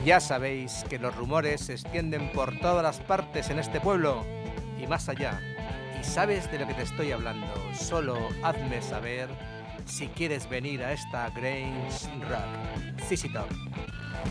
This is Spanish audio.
Ya sabéis que los rumores se extienden por todas las partes en este pueblo y más allá. Y sabes de lo que te estoy hablando. Solo hazme saber si quieres venir a esta Grange Rock. CC Talk.